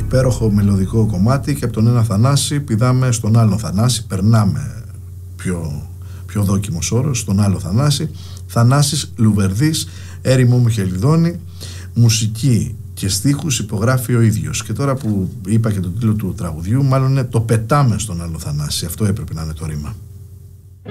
υπέροχο μελωδικό κομμάτι και από τον ένα Θανάση πηδάμε στον άλλο Θανάση, περνάμε πιο δόκιμος όρος στον άλλο Θανάση. Θανάσης Λουβερδής, έρημο Μιχελιδόνη, μουσική και στίχους υπογράφει ο ίδιος. Και τώρα που είπα και τον τίτλο του τραγουδιού, μάλλον είναι το πετάμε στον άλλο Θανάση, αυτό έπρεπε να είναι το ρήμα.